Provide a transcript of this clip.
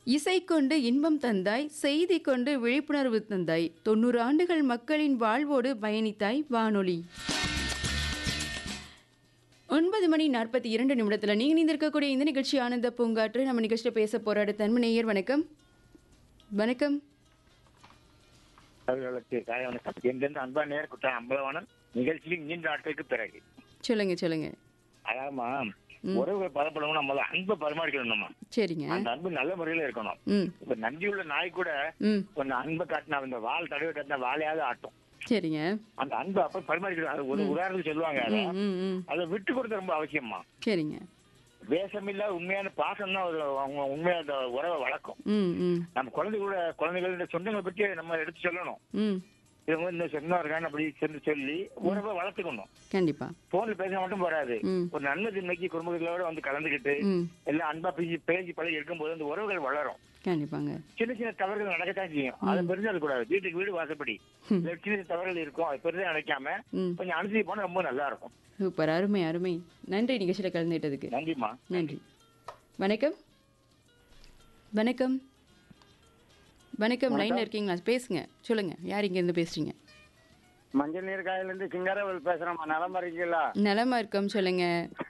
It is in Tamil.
இசை கொண்டு இன்பம் தந்தாய், செய்தி கொண்டு விழிப்புணர்வு தந்தாய், 90 ஆண்டுகள் மக்களின் வாழ்வோடு பயணித்தாய் வானொலி. 9:42 நீங்க இணைந்திருக்கக்கூடிய இந்த நிகழ்ச்சி ஆனந்த பூங்காற்று. நம்ம நிகழ்ச்சியில் பேச போற அடுத்த அன்பு நேயர். வணக்கம். வணக்கம். அவர்களுக்கு காலை வணக்கம். எந்தெந்த அன்பா நேர் குற்றம் அம்பலவானன் நிகழ்ச்சியில் நீண்ட நாட்களுக்கு பிறகு சொல்லுங்க சொல்லுங்க. அதாவதுமா உறவுகள் பலப்படணும், நம்ம அன்பை பரிமாறிக்கணும். நம்ம சரிங்க. அந்த அன்பு நல்ல முறையில இருக்கணும். இப்ப நன்றியுள்ள நாய் கூட கொஞ்சம் அன்பை காட்டினா, அந்த வால் தடவை காட்டினா வாழையாவது ஆட்டும். சரிங்க. அந்த அன்பை அப்ப பரிமாறிக்கணும். அது ஒரு உதாரணத்துக்கு சொல்லுவாங்க. அதை விட்டு கொடுத்த ரொம்ப அவசியமா. சரிங்க. வேஷமில்லா உண்மையான பாசம் தான் அவங்க உண்மையான அந்த உறவை வளர்க்கும். நம்ம குழந்தைகள் சொந்தங்களை பற்றி நம்ம எடுத்து சொல்லணும். இவங்க இந்த சொந்தம் இருக்கான்னு அப்படி சொல்லி உறவை வளர்த்துக்கணும். கண்டிப்பா போன்ல பேச மட்டும் போறாது. ஒரு நன்மை தின்மைக்கு குடும்பங்களோட வந்து கலந்துக்கிட்டு எல்லாம் அன்பா பேசி பழகி இருக்கும்போது அந்த உறவுகள் வளரும். கண்டிப்பாங்க. சின்ன சின்ன தவறுகள் நடக்கத்தான் செய்யும். அதை பெருசாக கூடாது. வீட்டுக்கு வீடு வாசப்படி சின்ன சின்ன தவறுகள் இருக்கும். அதை பெருசாக நினைக்காம கொஞ்சம் அனுசரிச்சு போனா ரொம்ப நல்லா இருக்கும். சூப்பர், அருமை அருமை. நன்றி நிகழ்ச்சியில் கலந்துட்டதுக்கு. நன்றிமா. நன்றி. வணக்கம். வணக்கம். வணக்கம். லைன்ல இருக்கீங்களா? பேசுங்க, சொல்லுங்க. யார் இங்க இருந்து பேசுறீங்க? மஞ்சள் நீர் காயில இருந்து சிங்காரவல் பேசுறோம்மா. நலமா இருக்கீங்களா? நலமா இருக்கோம், சொல்லுங்க.